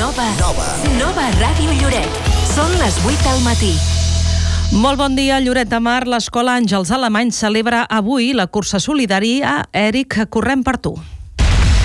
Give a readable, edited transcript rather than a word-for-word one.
Nova Ràdio Lloret. Són les 8 del matí. Molt bon dia, Lloret de Mar. L'Escola Àngels Alemany celebra avui la cursa solidària Eric, correm per tu.